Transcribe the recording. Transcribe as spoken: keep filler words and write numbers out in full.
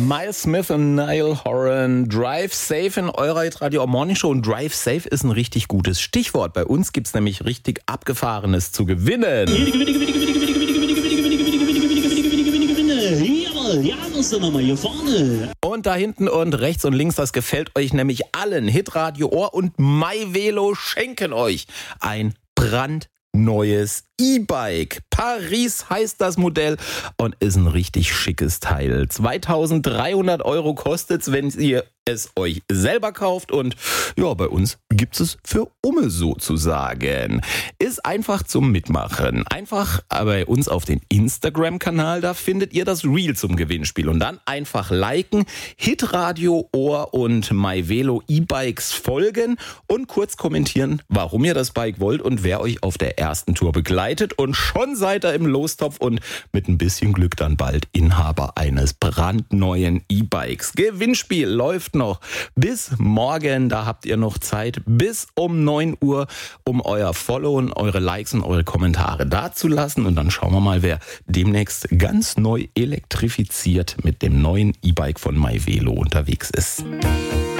Miles Smith und Niall Horan, Drive Safe in eurer Radio Morning Show. Und Drive Safe ist ein richtig gutes Stichwort. Bei uns gibt es nämlich richtig Abgefahrenes zu gewinnen. Gewinne, gewinne, gewinne, gewinne, gewinne, gewinne, gewinne, gewinne, gewinne, gewinne, gewinne, gewinne, gewinne, gewinne. Jawohl, ja, das sind wir mal hier vorne. Und da hinten und rechts und links, das gefällt euch nämlich allen. Hitradio Ohr und MyVelo schenken euch ein brandneues E-Bike. Paris heißt das Modell und ist ein richtig schickes Teil. zweitausenddreihundert Euro kostet's, wenn ihr es euch selber kauft. Und ja, bei uns gibt es für Umme sozusagen. Ist einfach zum Mitmachen. Einfach bei uns auf den Instagram-Kanal, da findet ihr das Reel zum Gewinnspiel. Und dann einfach liken, Hitradio Ohr und MyVelo E-Bikes folgen und kurz kommentieren, warum ihr das Bike wollt und wer euch auf der ersten Tour begleitet. Und schon seid ihr im Lostopf und mit ein bisschen Glück dann bald Inhaber eines brandneuen E-Bikes. Gewinnspiel läuft noch bis morgen. Da habt ihr noch Zeit bis um neun Uhr, um euer Follow und eure Likes und eure Kommentare dazulassen. Und dann schauen wir mal, wer demnächst ganz neu elektrifiziert mit dem neuen E-Bike von MyVelo unterwegs ist.